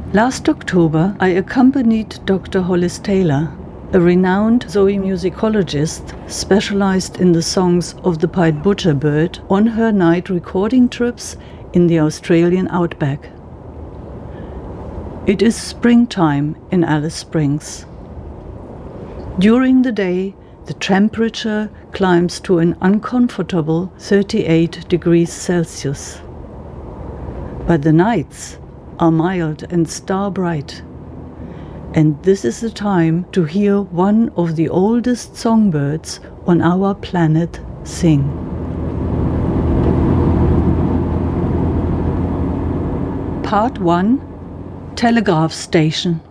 Last October, I accompanied Dr. Hollis Taylor, a renowned zoomusicologist specialized in the songs of the pied butcherbird, on her night recording trips in the Australian outback. It is springtime in Alice Springs. During the day, the temperature climbs to an uncomfortable 38 degrees Celsius. But the nights are mild and star-bright. And this is the time to hear one of the oldest songbirds on our planet sing. Part 1: Telegraph Station.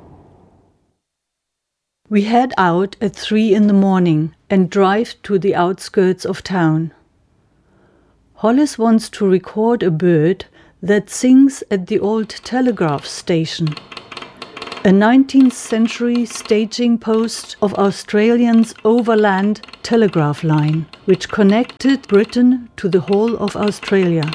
We head out at 3 in the morning and drive to the outskirts of town. Hollis wants to record a bird that sings at the old telegraph station, a 19th century staging post of Australia's overland telegraph line, which connected Britain to the whole of Australia.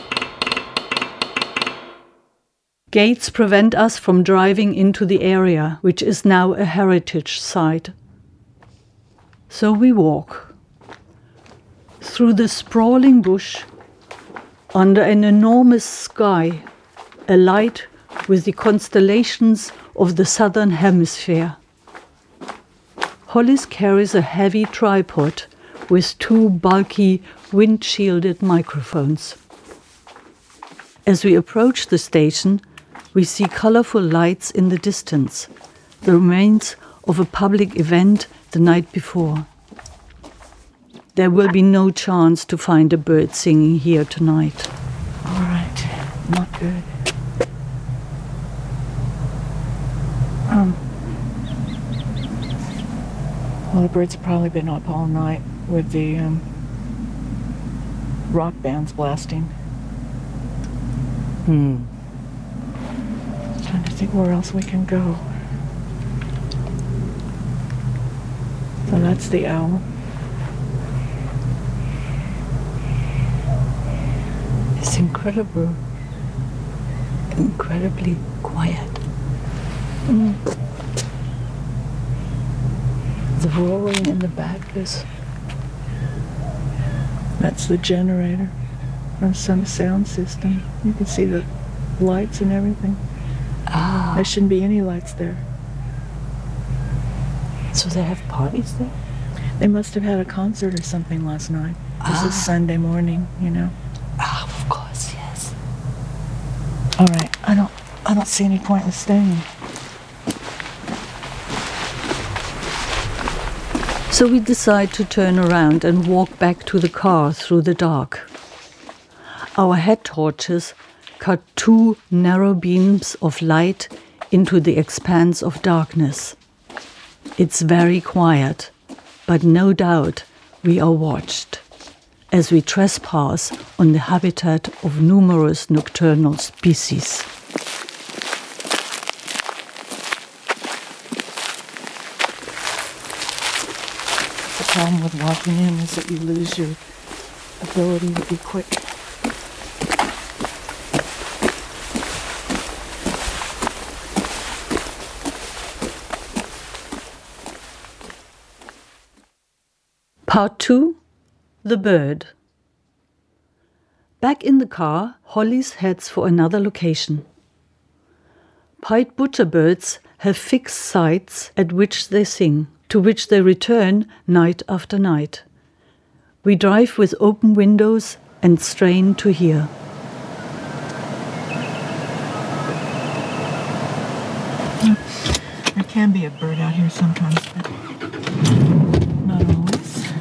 Gates prevent us from driving into the area, which is now a heritage site. So we walk through the sprawling bush, under an enormous sky, alight with the constellations of the southern hemisphere. Hollis carries a heavy tripod with 2 bulky wind-shielded microphones. As we approach the station, we see colorful lights in the distance, the remains of a public event the night before. There will be no chance to find a bird singing here tonight. All right, not good. Well, the birds have probably been up all night with the rock bands blasting. Trying to think where else we can go. So that's the owl. It's incredibly quiet. The roaring in the back that's the generator or some sound system. You can see the lights and everything. There shouldn't be any lights there. So they have parties there? They must have had a concert or something last night. This is Sunday morning, you know. Of course, yes. All right, I don't see any point in staying. So we decide to turn around and walk back to the car through the dark. Our head torches cut 2 narrow beams of light into the expanse of darkness. It's very quiet, but no doubt we are watched as we trespass on the habitat of numerous nocturnal species. The problem with walking in is that you lose your ability to be quick. Part 2: The bird. Back in the car, Hollis heads for another location. Pied butcherbirds have fixed sites at which they sing, to which they return night after night. We drive with open windows and strain to hear. There can be a bird out here sometimes, but